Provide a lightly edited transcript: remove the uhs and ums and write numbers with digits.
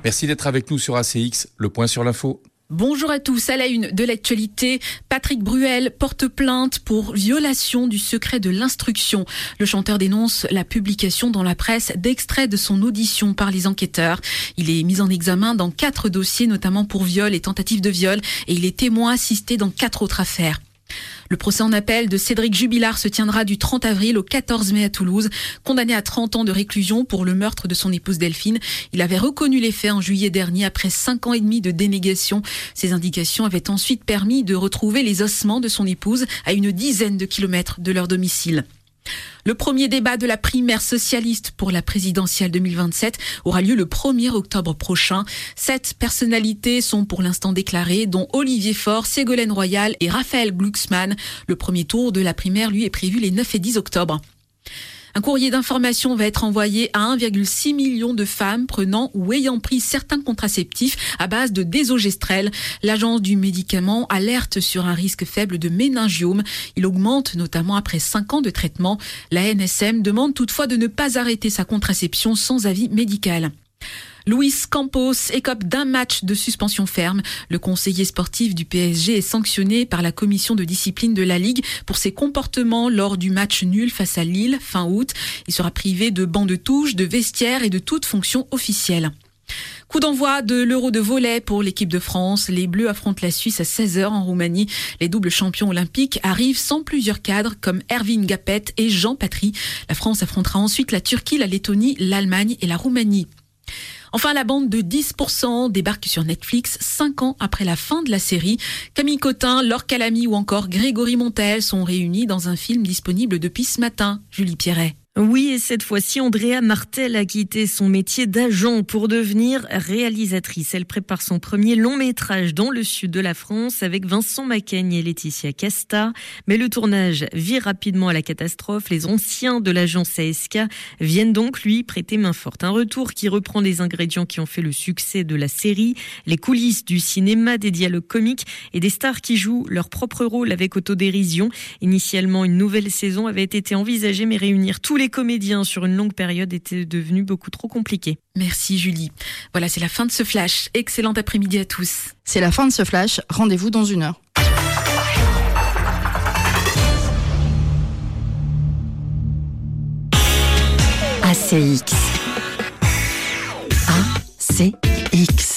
Merci d'être avec nous sur ACX, le point sur l'info. Bonjour à tous. À la une de l'actualité, Patrick Bruel porte plainte pour violation du secret de l'instruction. Le chanteur dénonce la publication dans la presse d'extraits de son audition par les enquêteurs. Il est mis en examen dans 4 dossiers, notamment pour viol et tentative de viol, et il est témoin assisté dans 4 autres affaires. Le procès en appel de Cédric Jubilard se tiendra du 30 avril au 14 mai à Toulouse. Condamné à 30 ans de réclusion pour le meurtre de son épouse Delphine, il avait reconnu les faits en juillet dernier après 5 ans et demi de dénégation. Ces indications avaient ensuite permis de retrouver les ossements de son épouse à une dizaine de kilomètres de leur domicile. Le premier débat de la primaire socialiste pour la présidentielle 2027 aura lieu le 1er octobre prochain. 7 personnalités sont pour l'instant déclarées, dont Olivier Faure, Ségolène Royal et Raphaël Glucksmann. Le premier tour de la primaire, lui, est prévu les 9 et 10 octobre. Un courrier d'information va être envoyé à 1,6 million de femmes prenant ou ayant pris certains contraceptifs à base de désogestrel. L'agence du médicament alerte sur un risque faible de méningiome. Il augmente notamment après 5 ans de traitement. La NSM demande toutefois de ne pas arrêter sa contraception sans avis médical. Luis Campos écope d'un match de suspension ferme. Le conseiller sportif du PSG est sanctionné par la commission de discipline de la Ligue pour ses comportements lors du match nul face à Lille fin août. Il sera privé de banc de touche, de vestiaire et de toute fonction officielle. Coup d'envoi de l'Euro de volley pour l'équipe de France. Les Bleus affrontent la Suisse à 16h en Roumanie. Les doubles champions olympiques arrivent sans plusieurs cadres comme Erwin Gapet et Jean Patry. La France affrontera ensuite la Turquie, la Lettonie, l'Allemagne et la Roumanie. Enfin, la bande de 10% débarque sur Netflix 5 ans après la fin de la série. Camille Cotin, Laure Calamy ou encore Grégory Montel sont réunis dans un film disponible depuis ce matin. Julie Pierret. Oui, et cette fois-ci, Andrea Martel a quitté son métier d'agent pour devenir réalisatrice. Elle prépare son premier long métrage dans le sud de la France avec Vincent Macaigne et Laetitia Casta. Mais le tournage vire rapidement à la catastrophe. Les anciens de l'agence ASK viennent donc lui prêter main forte. Un retour qui reprend les ingrédients qui ont fait le succès de la série, les coulisses du cinéma, des dialogues comiques et des stars qui jouent leur propre rôle avec autodérision. Initialement, une nouvelle saison avait été envisagée, mais réunir tous les comédiens sur une longue période était devenu beaucoup trop compliqué. Merci Julie. Voilà, c'est la fin de ce flash. Excellent après-midi à tous. C'est la fin de ce flash. Rendez-vous dans 1 heure. ACX. ACX.